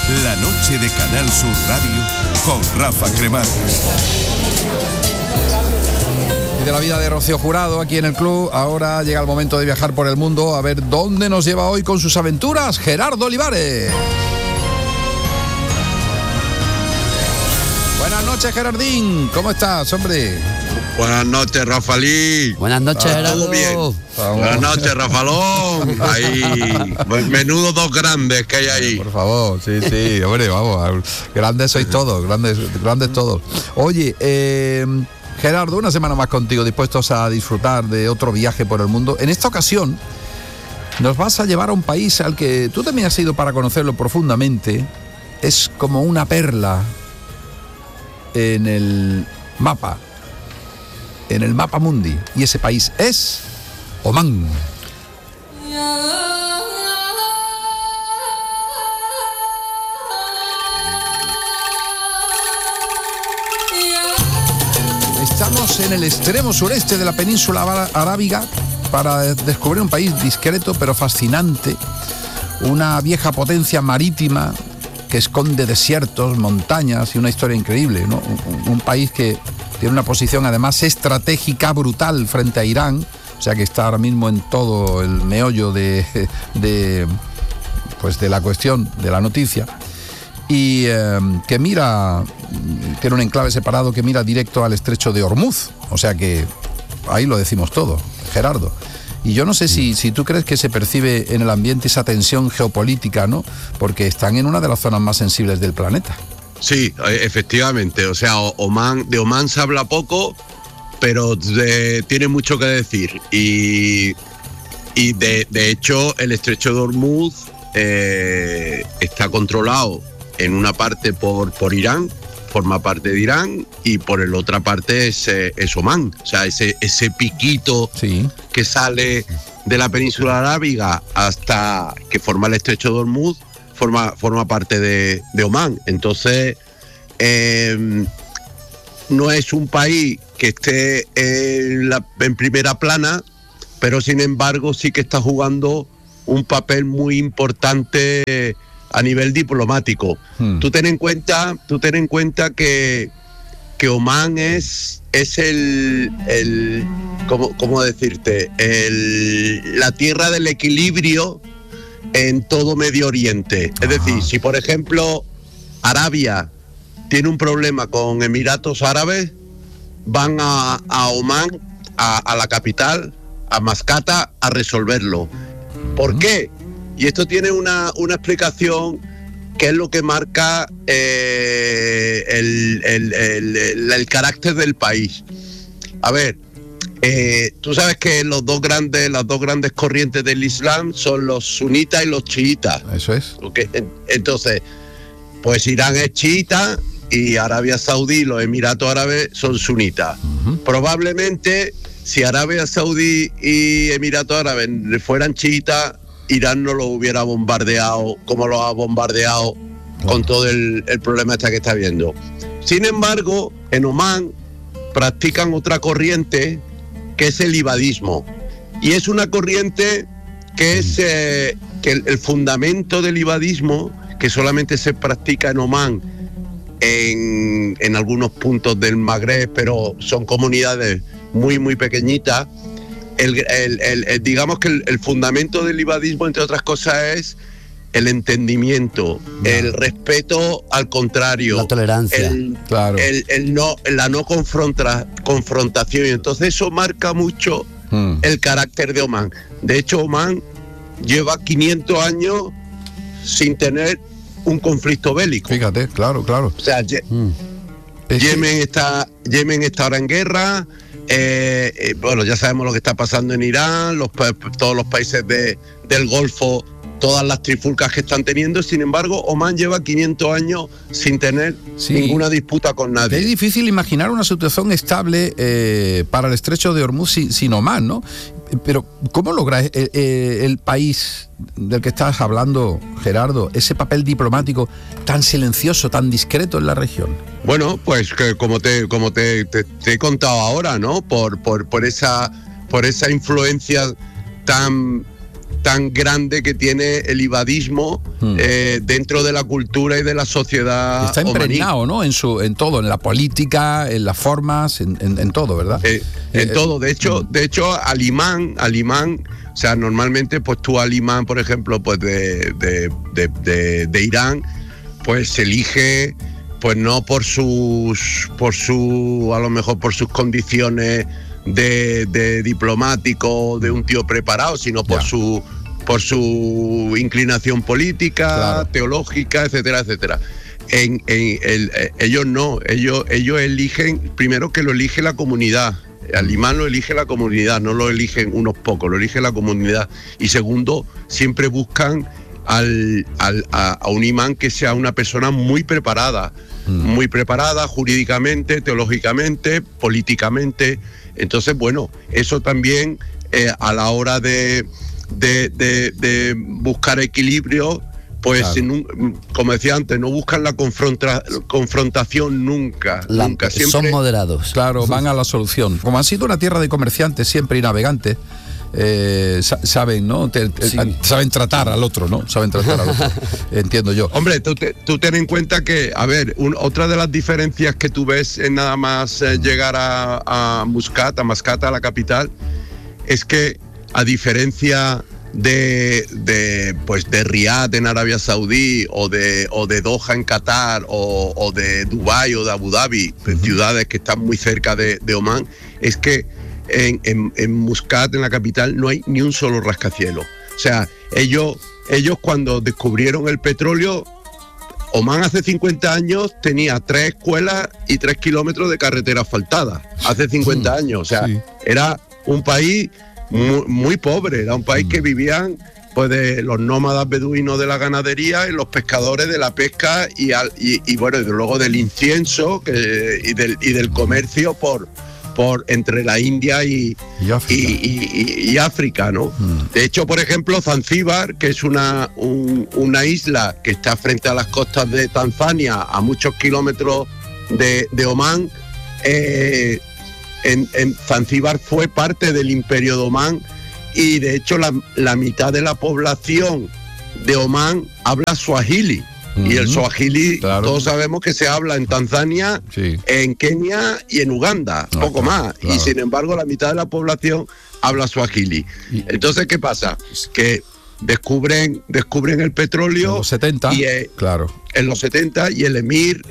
La noche de Canal Sur Radio con Rafa Cremades. Y de la vida de Rocío Jurado aquí en el club, ahora llega el momento de viajar por el mundo a ver dónde nos lleva hoy con sus aventuras Gerardo Olivares. Buenas noches, Gerardín. ¿Cómo estás, hombre? Buenas noches, Rafalí. Buenas noches, Gerardo. ¿Todo bien? Buenas noches, Rafalón. Ahí, menudo dos grandes que hay ahí. Por favor, sí, hombre, vamos. Grandes sois todos, grandes todos. Oye, Gerardo, una semana más contigo, dispuestos a disfrutar de otro viaje por el mundo. En esta ocasión nos vas a llevar a un país al que tú también has ido para conocerlo profundamente. Es como una perla en el mapa mundi, y ese país es Omán. Estamos en el extremo sureste de la península arábiga para descubrir un país discreto pero fascinante, una vieja potencia marítima que esconde desiertos, montañas y una historia increíble, ¿no? Un país que tiene una posición además estratégica brutal frente a Irán, o sea que está ahora mismo en todo el meollo de la cuestión, de la noticia, y que mira, tiene un enclave separado que mira directo al estrecho de Hormuz, o sea que ahí lo decimos todo, Gerardo. Y yo no sé si tú crees que se percibe en el ambiente esa tensión geopolítica, ¿no? Porque están en una de las zonas más sensibles del planeta. Sí, efectivamente. O sea, de Omán se habla poco, pero tiene mucho que decir. Y de hecho, el estrecho de Hormuz está controlado en una parte por Irán, forma parte de Irán, y por la otra parte es Omán. O sea, ese piquito que sale de la península arábiga hasta que forma el estrecho de Hormuz forma parte de Omán. Entonces, no es un país que esté en primera plana, pero sin embargo sí que está jugando un papel muy importante a nivel diplomático. Tú ten en cuenta que Omán es el ¿cómo decirte? La tierra del equilibrio en todo Medio Oriente. Es decir, si por ejemplo Arabia tiene un problema con Emiratos Árabes, van a Omán, a la capital, a Mascata, a resolverlo. ¿Por qué? Y esto tiene una explicación que es lo que marca el carácter del país. A ver, tú sabes que las dos grandes corrientes del Islam son los sunitas y los chiitas. Eso es. Okay. Entonces, pues Irán es chiita y Arabia Saudí y los Emiratos Árabes son sunitas. Probablemente, si Arabia Saudí y Emiratos Árabes fueran chiitas, Irán no lo hubiera bombardeado como lo ha bombardeado con todo el problema que está viendo. Sin embargo, en Omán practican otra corriente que es el ibadismo. Y es una corriente que es que el fundamento del ibadismo, que solamente se practica en Omán, en algunos puntos del Magreb, pero son comunidades muy, muy pequeñitas. Digamos que el fundamento del ibadismo, entre otras cosas, es el entendimiento, el respeto al contrario, la tolerancia, la no confrontación. Y entonces eso marca mucho el carácter de Omán. De hecho, Omán lleva 500 años sin tener un conflicto bélico. Fíjate, claro. O sea, Yemen está ahora en guerra. Bueno, ya sabemos lo que está pasando en Irán, todos los países del Golfo, todas las trifulcas que están teniendo. Sin embargo, Omán lleva 500 años sin tener ninguna disputa con nadie. Es difícil imaginar una situación estable para el estrecho de Hormuz sin Omán, ¿no? Pero ¿cómo logra el país del que estás hablando, Gerardo, ese papel diplomático tan silencioso, tan discreto en la región? Bueno, pues que como te he contado ahora, ¿no? Por esa influencia tan tan grande que tiene el ibadismo dentro de la cultura y de la sociedad. Está impregnado, ¿no? En todo, en la política, en las formas, en todo, ¿verdad? En todo. De hecho, al imán, o sea, normalmente, pues tú al imán, por ejemplo, pues de Irán, pues se elige, pues no por a lo mejor por sus condiciones de diplomático, de un tío preparado, sino por su inclinación política, claro, teológica, etcétera, etcétera. Ellos no, ellos eligen, primero que lo elige la comunidad. Al imán lo elige la comunidad, no lo eligen unos pocos, lo elige la comunidad. Y segundo, siempre buscan a un imán que sea una persona muy preparada jurídicamente, teológicamente, políticamente. Entonces, bueno, eso también a la hora de buscar equilibrio, pues claro, como decía antes, no buscan la confrontación nunca. Siempre son moderados. Claro, van a la solución. Como han sido una tierra de comerciantes siempre y navegantes, saben, ¿no? Saben tratar al otro, ¿no? Saben tratar al otro. Entiendo yo. Hombre, tú ten en cuenta que, a ver, otra de las diferencias que tú ves en nada más llegar a Muscat, a la capital, es que a diferencia de Riad en Arabia Saudí o de Doha en Qatar o de Dubái o de Abu Dhabi, ciudades que están muy cerca de Omán, es que en Muscat, en la capital, no hay ni un solo rascacielos. O sea, ellos cuando descubrieron el petróleo, Omán hace 50 años tenía 3 escuelas y 3 kilómetros de carretera asfaltada. Hace 50 años, o sea, era un país muy pobre, era un país que vivían pues de los nómadas beduinos de la ganadería y los pescadores de la pesca y bueno, y luego del incienso y del comercio por entre la India y África, ¿no? De hecho, por ejemplo, Zanzíbar, que es una isla que está frente a las costas de Tanzania, a muchos kilómetros de Omán, en Zanzíbar fue parte del Imperio de Omán y de hecho la mitad de la población de Omán habla suajili. Y el suajili, claro, todos sabemos que se habla en Tanzania, en Kenia y en Uganda, poco más. Claro. Y sin embargo la mitad de la población habla suajili. Entonces, ¿qué pasa? Que descubren el petróleo en los 70, claro. En los 70, y el emir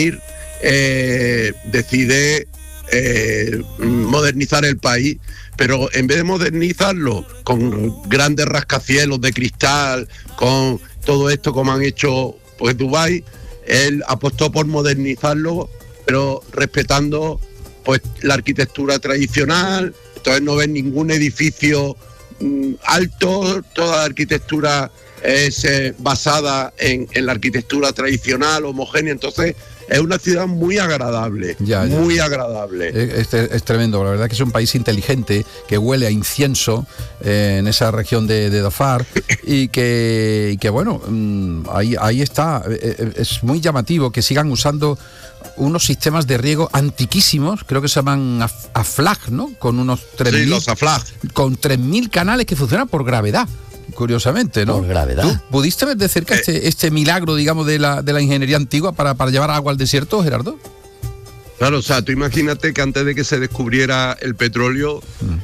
decide modernizar el país, pero en vez de modernizarlo con grandes rascacielos de cristal, con todo esto como han hecho pues Dubái, él apostó por modernizarlo, pero respetando pues la arquitectura tradicional. Entonces no ven ningún edificio alto, toda la arquitectura es basada en la arquitectura tradicional, homogénea. Entonces es una ciudad muy agradable, muy agradable. Es tremendo, la verdad que es un país inteligente, que huele a incienso en esa región de Dhofar y que bueno, ahí está. Es muy llamativo que sigan usando unos sistemas de riego antiquísimos, creo que se llaman AFLAG, ¿no? Con unos 3.000... Sí, los AFLAG. Con 3.000 canales que funcionan por gravedad. Curiosamente, ¿no? Por gravedad. ¿Tú pudiste ver de cerca este milagro, digamos, de la ingeniería antigua para llevar agua al desierto, Gerardo? Claro, o sea, tú imagínate que antes de que se descubriera el petróleo,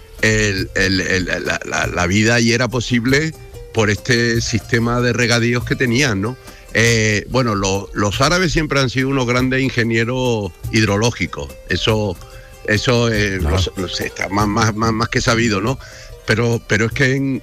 la vida allí era posible por este sistema de regadíos que tenían, ¿no? Bueno, los árabes siempre han sido unos grandes ingenieros hidrológicos. Eso claro, está más que sabido, ¿no? Pero es que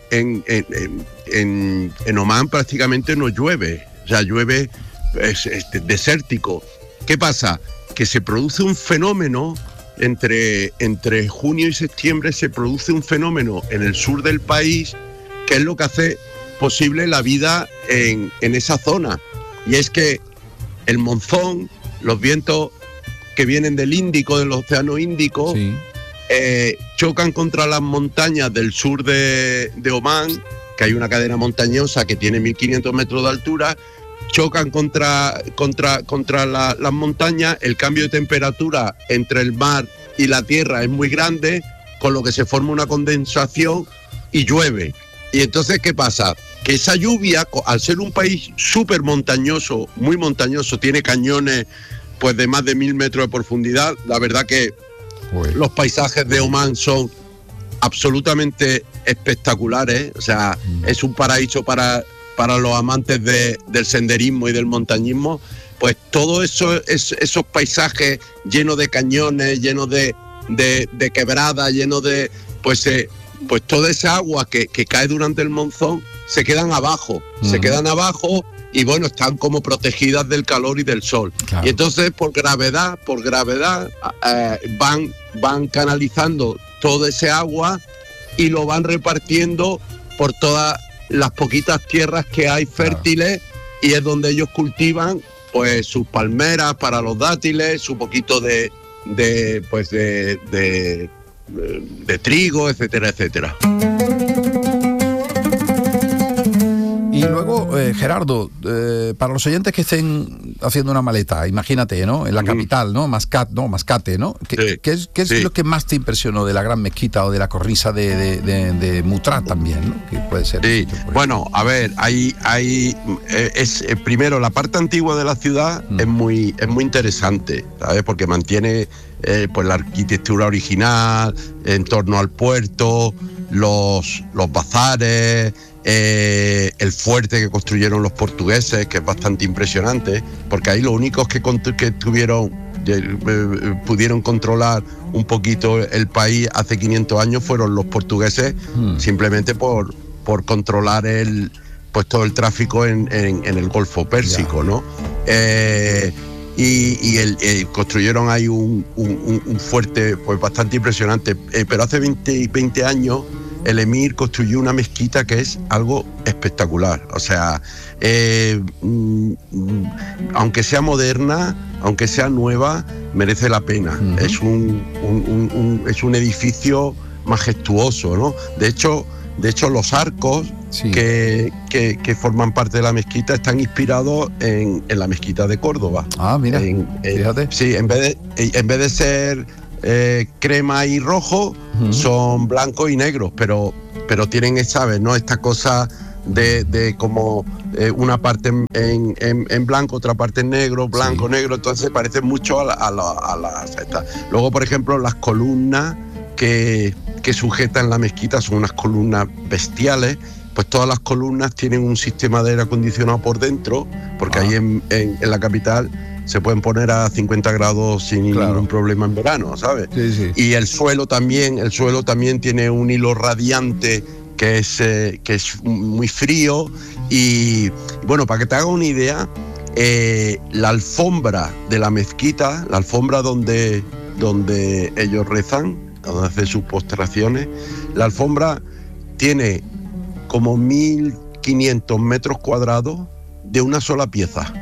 en Omán prácticamente no llueve, o sea, llueve, es desértico. ¿Qué pasa? Que se produce un fenómeno entre junio y septiembre, se produce un fenómeno en el sur del país que es lo que hace posible la vida en esa zona, y es que el monzón, los vientos que vienen del Índico, del Océano Índico, sí, chocan contra las montañas del sur de Omán, que hay una cadena montañosa que tiene 1.500 metros de altura, chocan contra las montañas, el cambio de temperatura entre el mar y la tierra es muy grande, con lo que se forma una condensación y llueve. Y entonces, ¿qué pasa? Que esa lluvia, al ser un país súper montañoso, muy montañoso, tiene cañones pues de más de 1000 metros de profundidad. La verdad que los paisajes de Omán son absolutamente espectaculares. O sea, es un paraíso para los amantes del senderismo y del montañismo. Pues todo eso, esos paisajes llenos de cañones, llenos de quebradas, llenos de... Pues toda esa agua que cae durante el monzón se quedan abajo, y bueno, están como protegidas del calor y del sol. Claro. Y entonces por gravedad van canalizando todo ese agua y lo van repartiendo por todas las poquitas tierras que hay fértiles, y es donde ellos cultivan pues sus palmeras para los dátiles, su poquito de trigo, etcétera, etcétera. Y luego, Gerardo, para los oyentes que estén haciendo una maleta, imagínate, ¿no? En la capital, ¿no? Mascate, ¿no? ¿Qué es lo que más te impresionó de la Gran Mezquita o de la cornisa de Mutrat también, ¿no? Que puede ser. Sí, bueno, a ver, primero la parte antigua de la ciudad es muy interesante, ¿sabes? Porque mantiene pues la arquitectura original en torno al puerto, los bazares, el fuerte que construyeron los portugueses, que es bastante impresionante, porque ahí los únicos que pudieron controlar un poquito el país hace 500 años fueron los portugueses, simplemente por controlar todo el tráfico en el Golfo Pérsico, ¿no? Y construyeron ahí un fuerte pues bastante impresionante, pero hace 20 años el emir construyó una mezquita que es algo espectacular. O sea, aunque sea moderna, aunque sea nueva, merece la pena. Es un edificio majestuoso, ¿no? De hecho los arcos que forman parte de la mezquita están inspirados en la mezquita de Córdoba. Ah, mira, fíjate. Sí, en vez de ser crema y rojo, son blancos y negros, pero tienen, ¿sabes?, ¿no? Esta cosa de como una parte en blanco, otra parte en negro, blanco, negro, entonces parece mucho a la esta. Luego, por ejemplo, las columnas que sujetan la mezquita son unas columnas bestiales. Pues todas las columnas tienen un sistema de aire acondicionado por dentro, porque ahí en la capital se pueden poner a 50 grados sin ningún problema en verano, ¿sabes? Sí. Y el suelo también tiene un hilo radiante que es muy frío. Y bueno, para que te hagas una idea, la alfombra de la mezquita, la alfombra donde ellos rezan, donde hacen sus postraciones, la alfombra tiene como 1500 metros cuadrados de una sola pieza.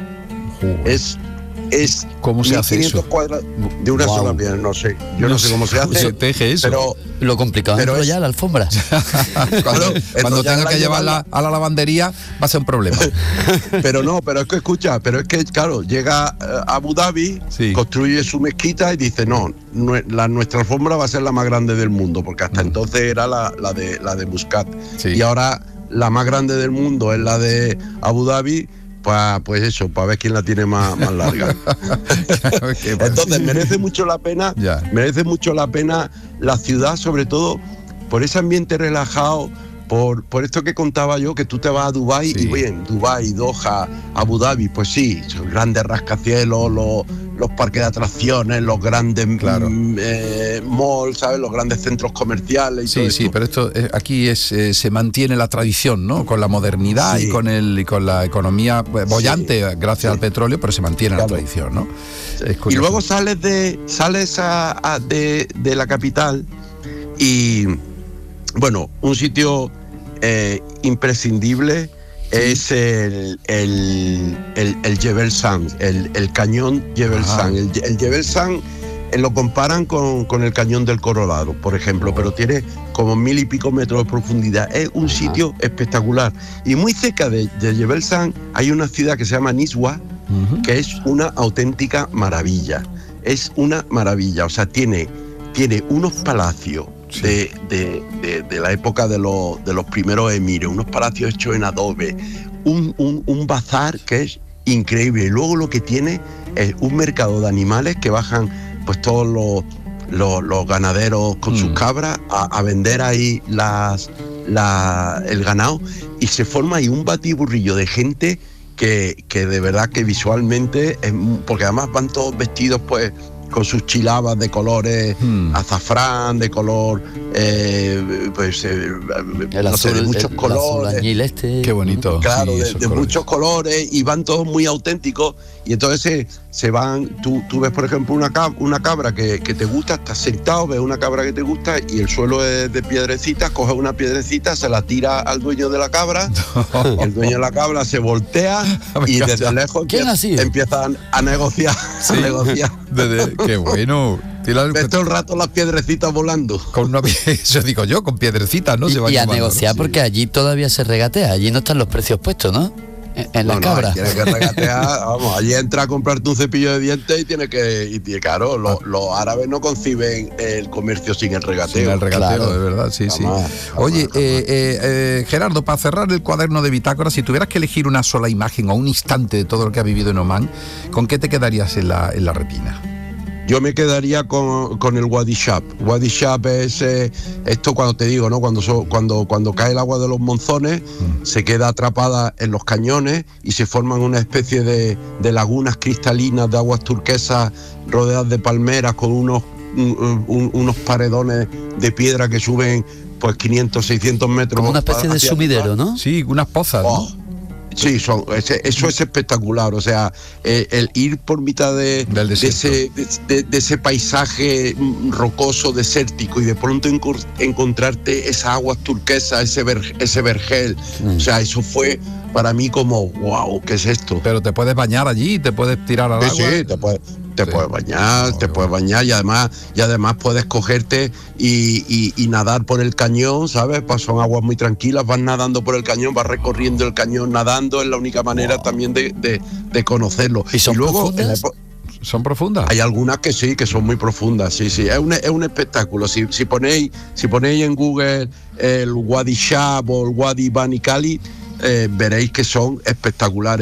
Es ¿cómo se hace eso? Cuadrados de una sola pieza, no sé. Yo no sé cómo se hace. Se teje eso. Pero lo complicado es ya la alfombra. cuando tenga que llevarla a la lavandería va a ser un problema. Pero es que claro, llega a Abu Dhabi, construye su mezquita y dice, nuestra alfombra va a ser la más grande del mundo, porque hasta entonces era la de Muscat. Sí. Y ahora la más grande del mundo es la de Abu Dhabi. Pues eso, para ver quién la tiene más larga. Entonces merece mucho la pena la ciudad, sobre todo por ese ambiente relajado, por esto que contaba yo, que tú te vas a Dubái y bien, Dubái, Doha, Abu Dhabi, pues sí, son grandes rascacielos, los parques de atracciones, los grandes malls, ¿sabes? Los grandes centros comerciales y todo esto. Sí, pero esto aquí se mantiene la tradición, ¿no? Con la modernidad y con la economía bollante gracias al petróleo, pero se mantiene la tradición, ¿no? Y luego sales de la capital y, bueno, un sitio imprescindible es el Jebel Sand, el cañón Jebel Sand. El Jebel Sand lo comparan con el cañón del Colorado, por ejemplo, pero tiene como 1000 y pico metros de profundidad. Es un sitio espectacular. Y muy cerca de Jebel Sand hay una ciudad que se llama Niswa, que es una auténtica maravilla. Es una maravilla, o sea, tiene unos palacios de la época de los primeros emires, unos palacios hechos en adobe, un bazar que es increíble. Y luego lo que tiene es un mercado de animales que bajan pues todos los ganaderos con sus cabras a vender ahí el ganado, y se forma ahí un batiburrillo de gente que de verdad que visualmente porque además van todos vestidos pues con sus chilabas de colores azafrán, de color no sé, de muchos colores, qué bonito, claro, sí, de muchos colores, y van todos muy auténticos. Y entonces se van, tú ves por ejemplo una cabra que te gusta, estás sentado, ves una cabra que te gusta y el suelo es de piedrecitas, coges una piedrecita, se la tira al dueño de la cabra, y el dueño de la cabra se voltea y desde lejos empiezan a negociar, qué bueno. Ves todo el rato las piedrecitas volando. Eso digo yo, con piedrecitas, ¿no? Y a negociar, ¿no? Porque allí todavía se regatea, allí no están los precios puestos, ¿no? En la cabra. Tienes que regatear, vamos, allí entra a comprarte un cepillo de dientes y tiene que, y claro, los árabes no conciben el comercio sin el regateo. Sin el regateo, claro. de verdad, sí. Oye, Gerardo, para cerrar el cuaderno de bitácora, si tuvieras que elegir una sola imagen o un instante de todo lo que has vivido en Omán, ¿con qué te quedarías en la retina? Yo me quedaría con el Wadi Shab. Wadi Shab es esto cuando te digo, ¿no? Cuando cae el agua de los monzones, se queda atrapada en los cañones y se forman una especie de lagunas cristalinas de aguas turquesas rodeadas de palmeras con unos paredones de piedra que suben pues 500, 600 metros. Como una especie de sumidero, ¿no? Sí, unas pozas, ¿no? Sí, eso es espectacular. O sea, el ir por mitad de ese paisaje rocoso, desértico, y de pronto encontrarte esas aguas turquesas, ese vergel. O sea, eso fue para mí como, wow, ¿qué es esto? Pero te puedes bañar allí, te puedes tirar al agua. Sí, te puedes bañar, y además puedes cogerte y nadar por el cañón, ¿sabes? Pues son aguas muy tranquilas, vas nadando por el cañón, vas recorriendo el cañón nadando, es la única manera también de conocerlo. ¿Y son luego profundas? ¿Son profundas? Hay algunas que sí, que son muy profundas, sí. Es un espectáculo. Si ponéis en Google el Wadi Shab o el Wadi Bani Khalid, veréis que son espectaculares.